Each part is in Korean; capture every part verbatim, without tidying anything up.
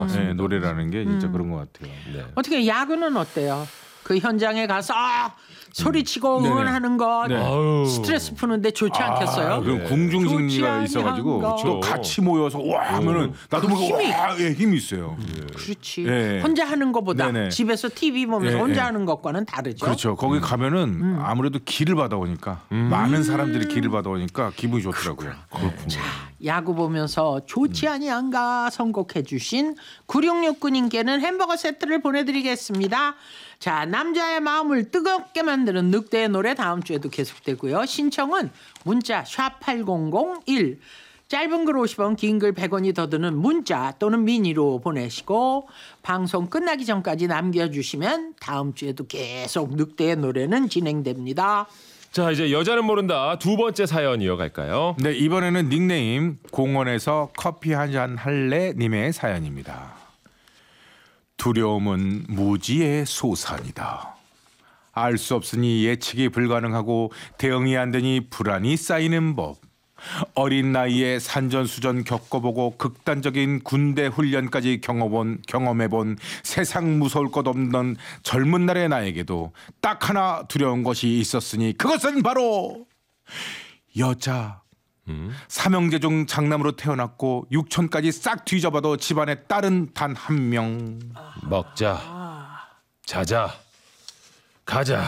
네, 노래라는 게 진짜 음. 그런 것 같아요. 네. 어떻게 야구는 어때요? 그 현장에 가서 아, 소리치고 음. 응원하는 거 네. 스트레스 푸는데 좋지 아, 않겠어요? 그럼 네. 궁중심리가 있어가지고 또 같이 모여서 와 하면은 나도 모르게 힘이 와, 예, 힘이 있어요. 음. 그렇지. 예. 혼자 하는 것보다 네네. 집에서 티비 보면서 예, 혼자 예. 하는 것과는 다르죠. 그렇죠. 거기 음. 가면은 음. 아무래도 기를 받아오니까 음. 많은 사람들이 기를 받아오니까 기분이 좋더라고요. 그렇군요. 자, 야구 보면서 좋지 음. 아니한가 선곡해주신 구육육구 님께는 햄버거 세트를 보내드리겠습니다. 자, 남자의 마음을 뜨겁게 만드는 늑대의 노래 다음 주에도 계속되고요. 신청은 문자 샵 팔공공일 짧은 글 오십 원 긴 글 백 원이 더 드는 문자 또는 미니로 보내시고 방송 끝나기 전까지 남겨주시면 다음 주에도 계속 늑대의 노래는 진행됩니다. 자, 이제 여자는 모른다 두 번째 사연 이어갈까요? 네, 이번에는 닉네임 공원에서 커피 한잔 할래 님의 사연입니다. 두려움은 무지의 소산이다. 알 수 없으니 예측이 불가능하고 대응이 안 되니 불안이 쌓이는 법. 어린 나이에 산전수전 겪어보고 극단적인 군대 훈련까지 경험해본, 경험해본 세상 무서울 것 없는 젊은 날의 나에게도 딱 하나 두려운 것이 있었으니 그것은 바로 여자. 음. 삼형제 중 장남으로 태어났고 육촌까지 싹 뒤져봐도 집안에 딸은 단 한 명. 먹자, 자자, 가자.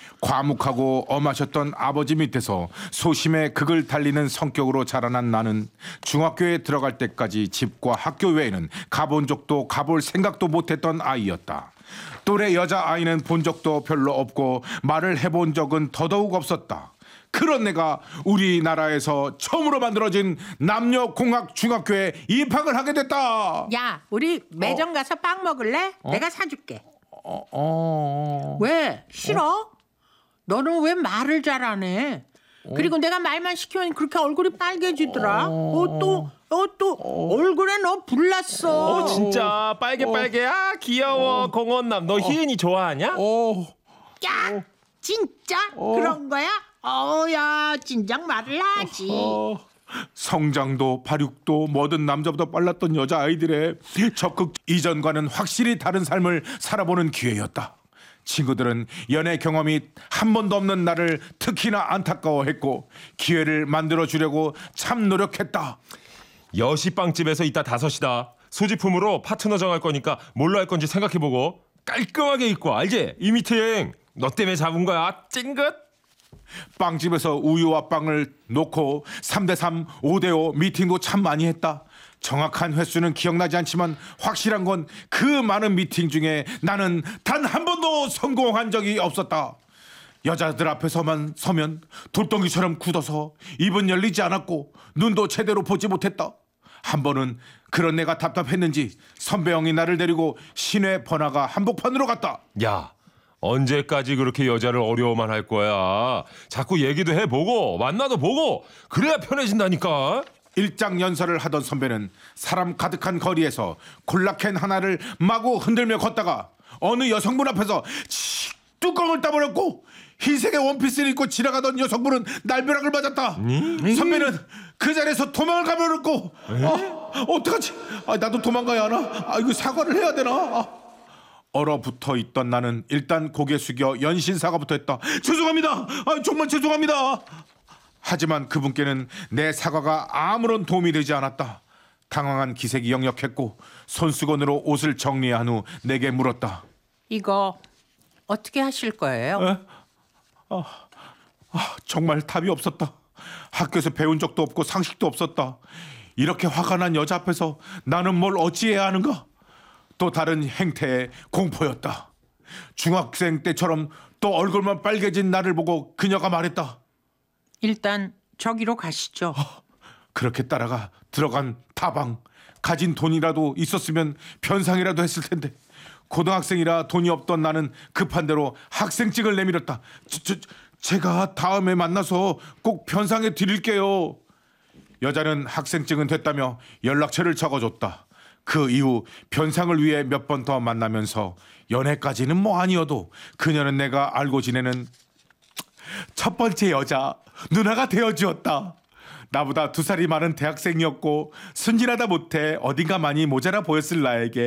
과묵하고 엄하셨던 아버지 밑에서 소심의 극을 달리는 성격으로 자라난 나는 중학교에 들어갈 때까지 집과 학교 외에는 가본 적도 가볼 생각도 못했던 아이였다. 또래 여자아이는 본 적도 별로 없고 말을 해본 적은 더더욱 없었다. 그런 내가 우리나라에서 처음으로 만들어진 남녀공학 중학교에 입학을 하게 됐다. 야, 우리 매점 어? 가서 빵 먹을래? 어? 내가 사줄게. 어, 어... 왜? 싫어? 어? 너는 왜 말을 잘 안 해? 어? 그리고 내가 말만 시키면 그렇게 얼굴이 빨개지더라. 어, 어 또, 어, 또 어. 얼굴에 너 불났어. 어, 진짜 빨개 빨개. 아, 귀여워. 어. 공원남. 너 희은이 좋아하냐? 어. 야, 진짜? 어. 그런 거야? 어야, 진작 말을 하지. 어. 성장도 발육도 뭐든 남자보다 빨랐던 여자아이들의 적극 이전과는 확실히 다른 삶을 살아보는 기회였다. 친구들은 연애 경험이 한 번도 없는 나를 특히나 안타까워했고 기회를 만들어주려고 참 노력했다. 여시빵집에서 이따 다섯이다. 소지품으로 파트너 정할 거니까 뭘로 할 건지 생각해보고 깔끔하게 입고 알지? 이 미팅 너 때문에 잡은 거야. 찡긋. 빵집에서 우유와 빵을 놓고 삼 대 삼, 오 대 오 미팅도 참 많이 했다. 정확한 횟수는 기억나지 않지만 확실한 건 그 많은 미팅 중에 나는 단 한 번도 성공한 적이 없었다. 여자들 앞에서만 서면 돌덩이처럼 굳어서 입은 열리지 않았고 눈도 제대로 보지 못했다. 한 번은 그런 내가 답답했는지 선배 형이 나를 데리고 시내 번화가 한복판으로 갔다. 야, 언제까지 그렇게 여자를 어려워만 할 거야. 자꾸 얘기도 해보고 만나도 보고 그래야 편해진다니까. 일장연설을 하던 선배는 사람 가득한 거리에서 콜라캔 하나를 마구 흔들며 걷다가 어느 여성분 앞에서 치, 뚜껑을 따버렸고 흰색의 원피스를 입고 지나가던 여성분은 날벼락을 맞았다. 음? 선배는 그 자리에서 도망을 가버렸고 아, 어떡하지? 아, 나도 도망가야 하나? 아, 이거 사과를 해야 되나? 아. 얼어붙어 있던 나는 일단 고개 숙여 연신 사과부터 했다. 죄송합니다. 아, 정말 죄송합니다. 하지만 그분께는 내 사과가 아무런 도움이 되지 않았다. 당황한 기색이 역력했고 손수건으로 옷을 정리한 후 내게 물었다. 이거 어떻게 하실 거예요? 아, 아, 정말 답이 없었다. 학교에서 배운 적도 없고 상식도 없었다. 이렇게 화가 난 여자 앞에서 나는 뭘 어찌해야 하는가? 또 다른 행태에 공포였다. 중학생 때처럼 또 얼굴만 빨개진 나를 보고 그녀가 말했다. 일단 저기로 가시죠. 어, 그렇게 따라가 들어간 다방. 가진 돈이라도 있었으면 변상이라도 했을 텐데 고등학생이라 돈이 없던 나는 급한 대로 학생증을 내밀었다. 저, 저, 제가 다음에 만나서 꼭 변상해 드릴게요. 여자는 학생증은 됐다며 연락처를 적어줬다. 그 이후 변상을 위해 몇 번 더 만나면서 연애까지는 뭐 아니어도 그녀는 내가 알고 지내는 첫 번째 여자 누나가 되어주었다. 나보다 두 살이 많은 대학생이었고 순진하다 못해 어딘가 많이 모자라 보였을 나에게